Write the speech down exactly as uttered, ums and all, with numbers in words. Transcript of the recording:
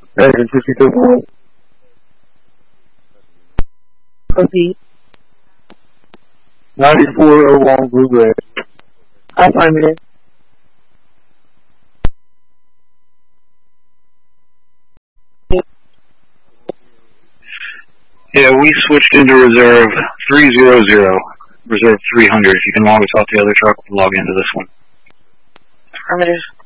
Hey, fifty-two. Proceed. ninety-four oh one Blue Red. Affirmative. Yeah, we switched into reserve three hundred, reserve three hundred. If you can log us off the other truck, we'll log into this one. Affirmative.